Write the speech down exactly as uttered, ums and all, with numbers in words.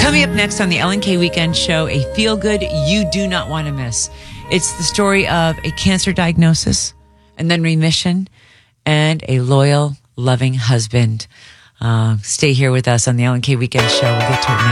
Coming up next on the Ellen K Weekend Show, a feel-good you do not want to miss. It's the story of a cancer diagnosis and then remission and a loyal, loving husband. Uh, stay here with us on the Ellen K Weekend Show. We'll get to it now.